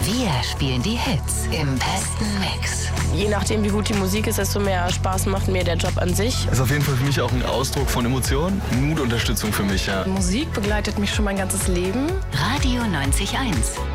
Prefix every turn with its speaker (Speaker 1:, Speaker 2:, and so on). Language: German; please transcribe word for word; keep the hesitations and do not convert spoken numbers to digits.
Speaker 1: Wir spielen die Hits im besten Mix.
Speaker 2: Je nachdem, wie gut die Musik ist, desto mehr Spaß macht mir der Job an sich.
Speaker 3: Ist auf jeden Fall für mich auch ein Ausdruck von Emotionen, Mutunterstützung für mich, ja.
Speaker 2: Musik begleitet mich schon mein ganzes Leben.
Speaker 1: Radio neunzig Komma eins.